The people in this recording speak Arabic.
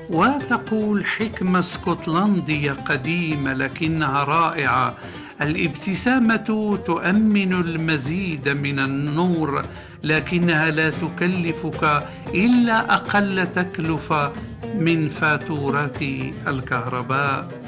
وتقول حكمة اسكتلندية قديمة لكنها رائعة: الابتسامة تؤمن المزيد من النور، لكنها لا تكلفك إلا أقل تكلفة من فاتورة الكهرباء.